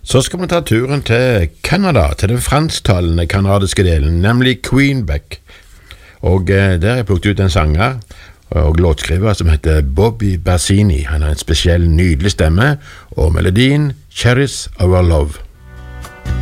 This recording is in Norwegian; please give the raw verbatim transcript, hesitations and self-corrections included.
Så skal vi ta turen til Canada, til den fransktalende kanadiske delen, nemlig Quebec. Og eh, der har jeg plukket ut en sanger og låtskriver som heter Bobby Bassini. Han har en spesiell nydelig stemme, og melodien Cherish Our Love.